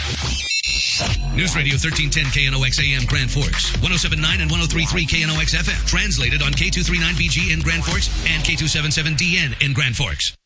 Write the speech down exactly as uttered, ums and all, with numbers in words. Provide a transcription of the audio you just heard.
News Radio thirteen ten K N O X A M Grand Forks, one oh seven point nine and one oh three point three K N O X F M. Translated on K two thirty-nine B G in Grand Forks and K two seventy-seven D N in Grand Forks.